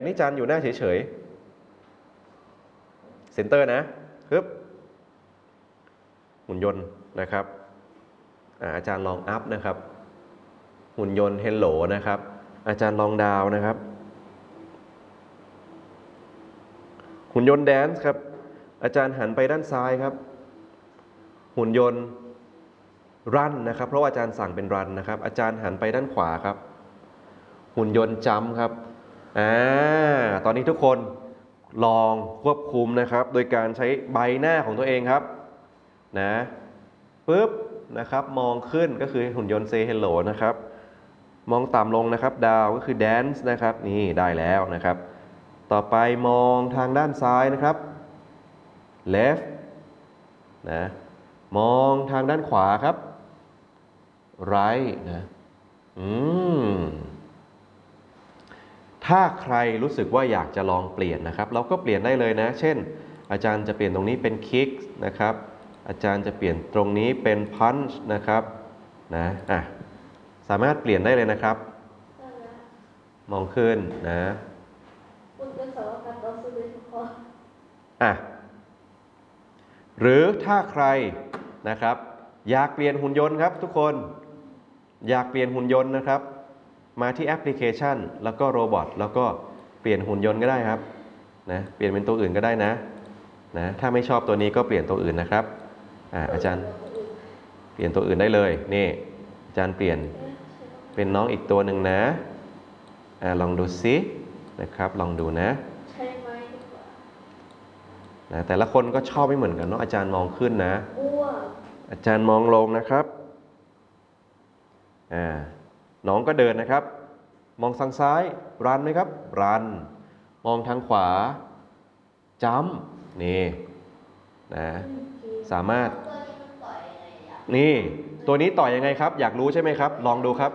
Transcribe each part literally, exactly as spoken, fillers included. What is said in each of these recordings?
นี่จานอยู่หน้าเฉยๆเซนเตอร์นะปึ๊บหุ่นยนต์นะครับอาจารย์ลองอัพนะครับหุ่นยนต์เฮลโหลนะครับอาจารย์ลองดาวนะครับหุ่นยนต์แดนซ์ครับอาจารย์หันไปด้านซ้ายครับหุ่นยนต์รันนะครับเพราะว่าอาจารย์สั่งเป็นรันนะครับอาจารย์หันไปด้านขวาครับหุ่นยนต์จัมป์ครับอ่าตอนนี้ทุกคนลองควบคุมนะครับโดยการใช้ใบหน้าของตัวเองครับนะปึ๊บนะครับมองขึ้นก็คือหุ่นยนต์ say hello นะครับมองต่ำลงนะครับดาวก็คือ dance นะครับนี่ได้แล้วนะครับต่อไปมองทางด้านซ้ายนะครับ left นะมองทางด้านขวาครับ right นะอืมถ้าใครรู้สึกว่าอยากจะลองเปลี่ยนนะครับเราก็เปลี่ยนได้เลยนะเช่นอาจารย์จะเปลี่ยนตรงนี้เป็น kick นะครับอาจารย์จะเปลี่ยนตรงนี้เป็น punch นะครับนะอ่ะสามารถเปลี่ยนได้เลยนะครับมองขึ้นนะอ่ะหรือถ้าใครนะครับอยากเปลี่ยนหุ่นยนต์ครับทุกคนอยากเปลี่ยนหุ่นยนต์นะครับมาที่แอปพลิเคชันแล้วก็โรบอทแล้วก็เปลี่ยนหุ่นยนต์ก็ได้ครับนะเปลี่ยนเป็นตัวอื่นก็ได้นะนะถ้าไม่ชอบตัวนี้ก็เปลี่ยนตัวอื่นนะครับอ่าอาจารย์เปลี่ยนตัวอื่นได้เลยนี่อาจารย์เปลี่ยนเป็นน้องอีกตัวหนึ่งนะอ่าลองดูซินะครับลองดูนะนะแต่ละคนก็ชอบไม่เหมือนกันเนาะอาจารย์มองขึ้นนะอาจารย์มองลงนะครับอ่าน้องก็เดินนะครับมองทางซ้ายรันไหมครับรันมองทางขวาจัมป์นี่นะสามารถนี่ตัวนี้ต่อยยังไงครับอยากรู้ใช่ไหมครับลองดูครับ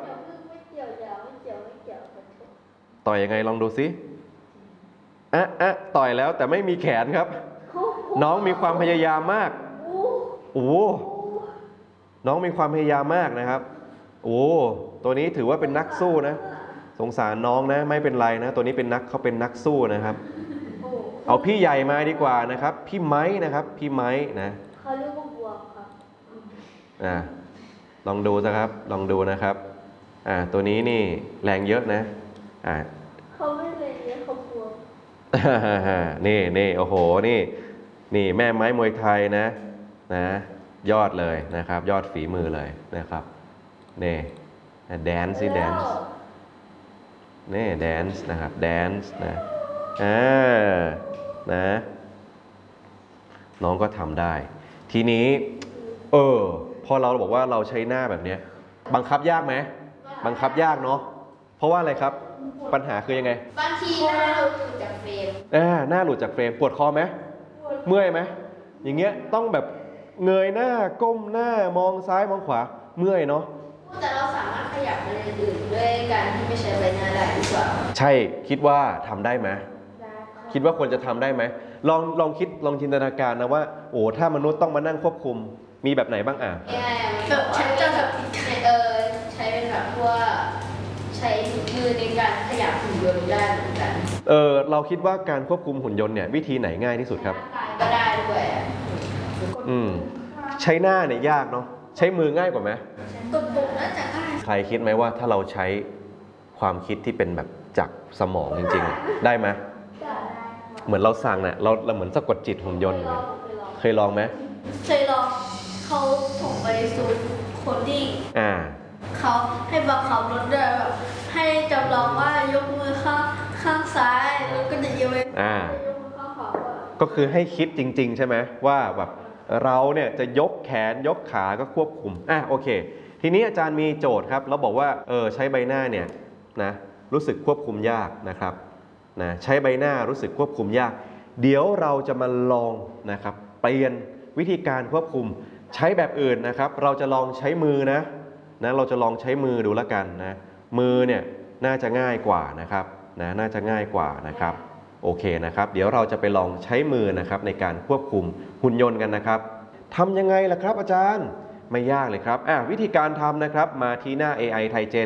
ต่อยยังไงลองดูสิอ่ะอ่ะต่อยแล้วแต่ไม่มีแขนครับน้องมีความพยายามมากโอ้น้องมีความพยายามมากนะครับโอ้ตัวนี้ถือว่าเป็นนักสู้นะสงสารน้องนะไม่เป็นไรนะตัวนี้เป็นนักเขาเป็นนักสู้นะครับเอาพี่ใหญ่มาดีกว่านะครับพี่ไม้นะครับพี่ไม้นะเขาเรียกว่าบวกครับอ่าลองดูนะครับลองดูนะครับอ่าตัวนี้นี่แรงเยอะนะอ่าเขาไม่แรงเยอะเขาบวกนี่นี่โอ้โหนี่นี่แม่ไม้มวยไทยนะนะยอดเลยนะครับยอดฝีมือเลยนะครับนี่แดนซ์สิแดนซ์นี่แดนซ์นะครับแดนซ์นะอ่านะน้องก็ทำได้ทีนี้เออพอเราบอกว่าเราใช้หน้าแบบนี้บังคับยากไหมบังคับยากเนาะเพราะว่าอะไรครับปัญหาคือยังไงบางทีหน้าหลุดจากเฟรมอ่าหน้าหลุดจากเฟรมปวดคอไหมเมื่อยไหมอย่างเงี้ยต้องแบบเงยหน้าก้มหน้ามองซ้ายมองขวาเมื่อยเนาะแต่เราสามารถขยับไปอื่นด้วยการที่ไม่ใช้ใบหน้าได้หรือเปล่าใช่คิดว่าทำได้ไหมคิดว่าควรจะทำได้ไหมลองลองคิดลองจินตนาการนะว่าโอ้ถ้ามนุษย์ต้องมานั่งควบคุมมีแบบไหนบ้างอ่ะแบบฉันจะแบบเออใช้เป็นแบบว่าใช้มือในการขยับหุ่นยนต์ได้เหมือนกันเออเราคิดว่าการควบคุมหุ่นยนต์เนี่ยวิธีไหนง่ายที่สุดครับก็ได้ด้วยอืมใช้หน้าเนี่ยยากเนาะใช้มือง่ายกว่าไหมกดปุ่มน่าจะง่ายใครคิดไหมว่าถ้าเราใช้ความคิดที่เป็นแบบจากสมองจริงๆได้ไหมเหมือนเราสั่งเนี่ยเราเราเหมือนสะกดจิตหุ่นยนต์เคยลองไหมเคยลองเขาส่งไปสู่โคดดิ้งอ่าเขาให้บังคับรถด้วยแบบให้จำลองว่ายกมือข้างข้างซ้ายแล้วก็จะยกมืออ่าก็คือให้คิดจริงๆใช่ไหมว่าแบบเราเนี่ยจะยกแขนยกขาก็ควบคุมอ่ะโอเคทีนี้อาจารย์มีโจทย์ครับเราบอกว่าเออใช้ใบหน้าเนี่ยนะรู้สึกควบคุมยากนะครับนะใช้ใบหน้ารู้สึกควบคุมยากเดี๋ยวเราจะมาลองนะครับเปลี่ยนวิธีการควบคุมใช้แบบอื่นนะครับเราจะลองใช้มือนะนะเราจะลองใช้มือดูแล้วกันนะมือเนี่ยน่าจะง่ายกว่านะครับนะน่าจะง่ายกว่านะครับโอเคนะครับเดี๋ยวเราจะไปลองใช้มือนะครับในการควบคุมหุ่นยนต์กันนะครับทำยังไงล่ะครับอาจารย์ไม่ยากเลยครับอ่ะวิธีการทำนะครับมาที่หน้า เอ ไอ ไทยเจน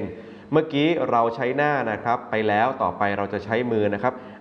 เมื่อกี้เราใช้หน้านะครับไปแล้วต่อไปเราจะใช้มือนะครับ